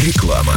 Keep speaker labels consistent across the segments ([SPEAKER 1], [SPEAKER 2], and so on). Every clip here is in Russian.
[SPEAKER 1] Реклама.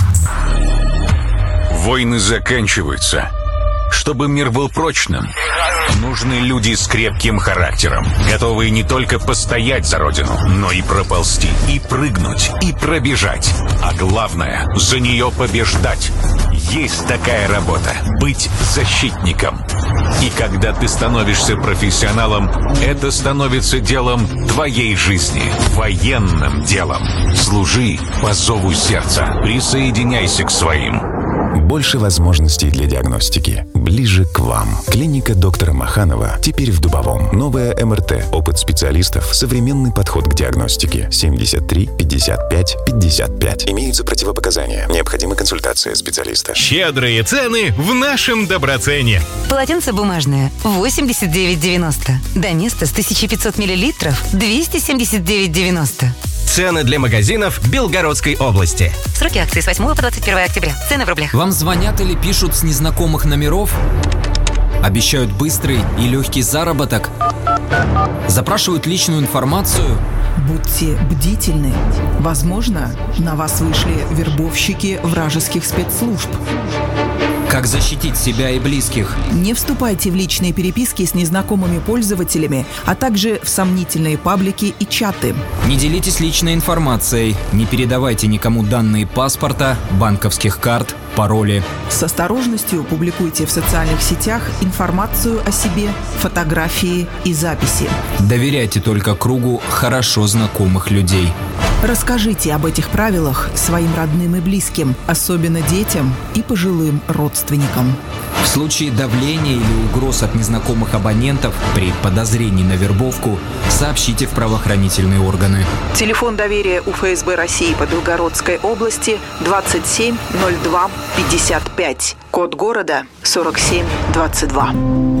[SPEAKER 2] Войны заканчиваются. Чтобы мир был прочным, нужны люди с крепким характером, готовые не только постоять за родину, но и проползти, и прыгнуть, и пробежать. А главное, за нее побеждать. Есть такая работа — быть защитником. И когда ты становишься профессионалом, это становится делом твоей жизни, военным делом. Служи по зову сердца, присоединяйся к своим.
[SPEAKER 3] Больше возможностей для диагностики. Ближе к вам. Клиника доктора Маханова теперь в Дубовом. Новая МРТ. Опыт специалистов. Современный подход к диагностике. 73 55 55. Имеются противопоказания. Необходима консультация специалиста.
[SPEAKER 4] Щедрые цены в нашем Доброцене.
[SPEAKER 5] Полотенце бумажное 89,90. Доместос 1500 мл 279,90.
[SPEAKER 4] Цены для магазинов Белгородской области.
[SPEAKER 5] Сроки акции с 8 по 21 октября. Цены в рублях.
[SPEAKER 6] Вам звонят или пишут с незнакомых номеров? Обещают быстрый и легкий заработок? Запрашивают личную информацию?
[SPEAKER 7] Будьте бдительны. Возможно, на вас вышли вербовщики вражеских спецслужб.
[SPEAKER 6] Как защитить себя и близких?
[SPEAKER 7] Не вступайте в личные переписки с незнакомыми пользователями, а также в сомнительные паблики и чаты.
[SPEAKER 6] Не делитесь личной информацией, не передавайте никому данные паспорта, банковских карт, пароли.
[SPEAKER 7] С осторожностью публикуйте в социальных сетях информацию о себе, фотографии и записи.
[SPEAKER 6] Доверяйте только кругу хорошо знакомых людей.
[SPEAKER 7] Расскажите об этих правилах своим родным и близким, особенно детям и пожилым родственникам.
[SPEAKER 6] В случае давления или угроз от незнакомых абонентов при подозрении на вербовку сообщите в правоохранительные органы.
[SPEAKER 7] Телефон доверия у ФСБ России по Белгородской области 27 02 55. Код города 47 22.